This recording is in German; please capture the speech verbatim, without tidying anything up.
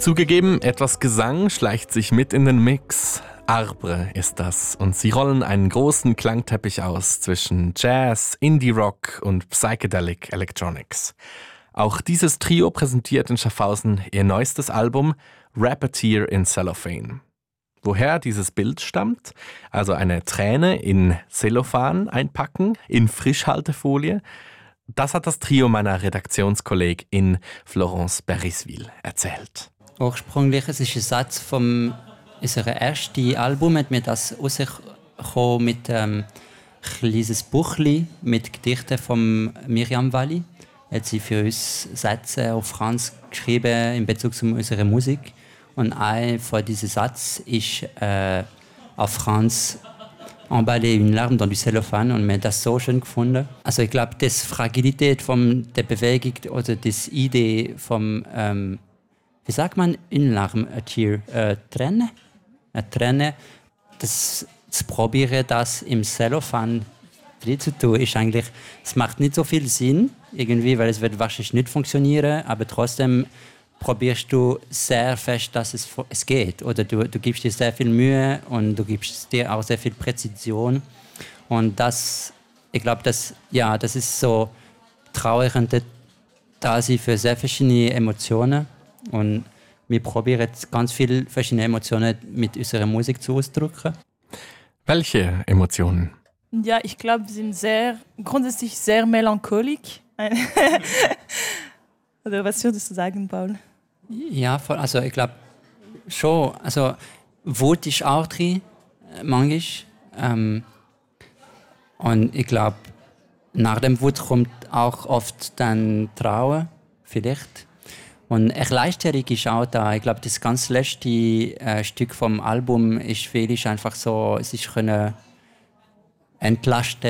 Zugegeben, etwas Gesang schleicht sich mit in den Mix. Arbre ist das und sie rollen einen großen Klangteppich aus zwischen Jazz, Indie-Rock und Psychedelic Electronics. Auch dieses Trio präsentiert in Schaffhausen ihr neuestes Album Rappeteer in Cellophane. Woher dieses Bild stammt, also eine Träne in Cellophan einpacken, in Frischhaltefolie, das hat das Trio meiner Redaktionskollegin Florence Beriswil erzählt. Ursprünglich es ist ein Satz vom unserem ersten Album, hat mir das rausgekommen mit ähm, ein kleines Buchli mit Gedichten von Miriam Valli. Hat sie für uns Sätze auf Franz geschrieben in Bezug zu unserer Musik. Und ein von diesen Sätzen ist äh, auf Franz «Emballer une larme dans du cellophane» und wir haben das so schön gefunden. Also ich glaube, die Fragilität von der Bewegung oder die Idee vom, ähm, wie sagt man, «une larme», ein Tear, äh, Träne? Eine Träne, das zu probieren, das im Cellophane drin zu tun, ist eigentlich, es macht nicht so viel Sinn, irgendwie, weil es wird wahrscheinlich nicht funktionieren, aber trotzdem probierst du sehr fest, dass es, es geht. Oder du, du gibst dir sehr viel Mühe und du gibst dir auch sehr viel Präzision. Und das, ich glaube, das, ja, das ist so traurig und da sie für sehr verschiedene Emotionen. Und wir probieren jetzt ganz viele verschiedene Emotionen mit unserer Musik zu ausdrücken. Welche Emotionen? Ja, ich glaube, wir sind sehr, grundsätzlich sehr melancholisch. Oder was würdest du sagen, Paul? Ja, voll. Also ich glaube schon. Also Wut ist auch drin, manchmal. Ähm, und ich glaube, nach dem Wut kommt auch oft dann Trauer, vielleicht. Und Erleichterung ist auch da. Ich glaube, das ganz letzte äh, Stück vom Album ist viel ist einfach so, es ist können entlasten.